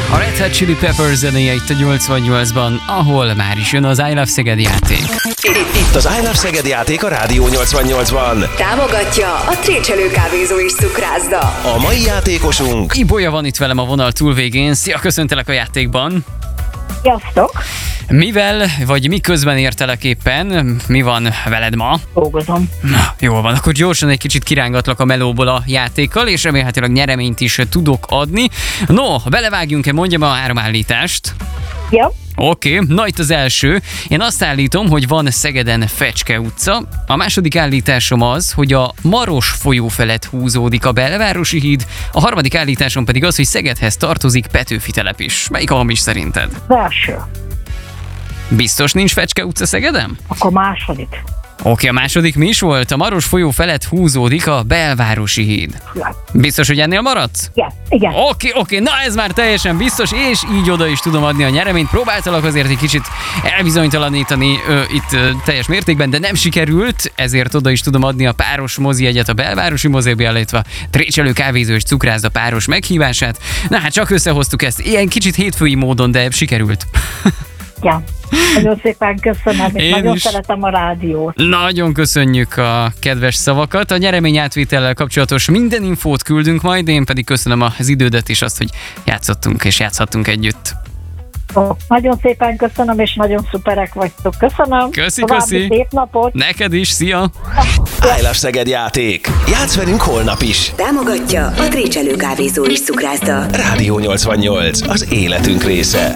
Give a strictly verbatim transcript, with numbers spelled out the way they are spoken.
A Red Hot Chili Peppers zenéje itt a nyolcvannyolcban, ahol már is jön az I Love Szeged játék. Itt az I Love Szeged játék a Rádió nyolcvannyolcban. Támogatja a Trécselő kávézó és cukrászda. A mai játékosunk Ibolya van itt velem a vonal túlvégén. Szia, köszöntelek a játékban. Sziasztok! Mivel, vagy miközben értelek éppen? Mi van veled ma? Dolgozom. Na, jól van, akkor gyorsan egy kicsit kirángatlak a melóból a játékkal, és remélhetőleg nyereményt is tudok adni. No, belevágjunk-e, mondjam a három állítást? Ja. Oké, okay, na itt az első. Én azt állítom, hogy van Szegeden Fecske utca. A második állításom az, hogy a Maros folyó felett húzódik a Belvárosi híd. A harmadik állításom pedig az, hogy Szegedhez tartozik Petőfi telep is. Melyik a hamis szerinted? Az első. Biztos nincs Fecske utca Szegeden? Akkor második. Oké, okay, a második mi is volt? A Maros folyó felett húzódik a Belvárosi híd. Ja. Biztos, hogy ennél maradsz? Ja, igen. Oké, okay, oké, okay. Na ez már teljesen biztos, és így oda is tudom adni a nyereményt. Próbáltalak azért egy kicsit elbizonytalanítani ö, itt ö, teljes mértékben, de nem sikerült, ezért oda is tudom adni a páros mozijegyet a Belvárosi moziba, illetve Trécselő kávézó és cukrászda páros meghívását. Na hát csak összehoztuk ezt, ilyen kicsit hétfői módon, de sikerült. Ja. Nagyon szépen köszönöm, és Én nagyon is. szeretem a rádiót. Nagyon köszönjük a kedves szavakat. A nyeremény átvétellel kapcsolatos minden infót küldünk majd, én pedig köszönöm az idődet és azt, hogy játszottunk és játszhattunk együtt. Ó, nagyon szépen köszönöm, és nagyon szuperek vagytok. Köszönöm. Köszi, További köszi. szép napot. Neked is, szia! I Love Szeged játék. Játsz velünk holnap is. Támogatja a Trécselő kávézó és cukrászda. Rádió nyolcvannyolc, az életünk része.